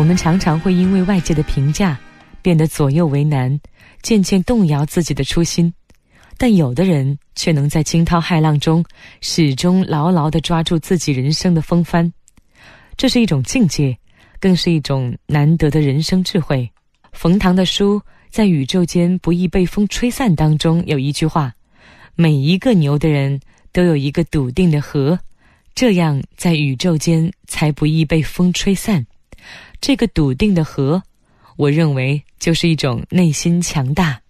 们常常会因为外界的评价变得左右为难，渐渐动摇自己的初心，但有的人却能在惊涛骇浪中始终牢牢地抓住自己人生的风帆。这是一种境界，更是一种难得的人生智慧。冯唐的书在宇宙间不易被风吹散当中有一句话，每一个牛的人都有一个笃定的核，这样在宇宙间才不易被风吹散。这个笃定的核，我认为就是一种内心强大。